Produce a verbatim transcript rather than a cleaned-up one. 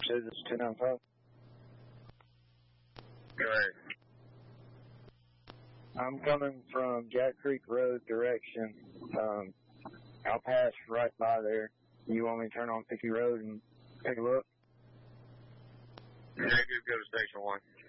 Says it's two nine five. Correct. I'm coming from Jack Creek Road direction. Um, I'll pass right by there. You want me to turn on Picky Road and take a look? Negative, go to station one.